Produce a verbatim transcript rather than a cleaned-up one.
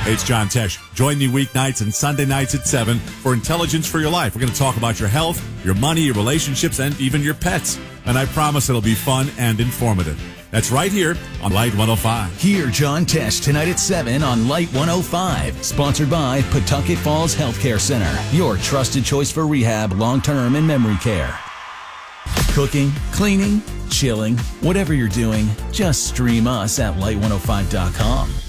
Hey, it's John Tesh. Join me weeknights and Sunday nights at seven for Intelligence for Your Life. We're going to talk about your health, your money, your relationships, and even your pets. And I promise it'll be fun and informative. That's right here on Light one oh five. Hear John Tesh tonight at seven on Light one oh five. Sponsored by Pawtucket Falls Healthcare Center. Your trusted choice for rehab, long-term, and memory care. Cooking, cleaning, chilling, whatever you're doing, just stream us at light one oh five dot com.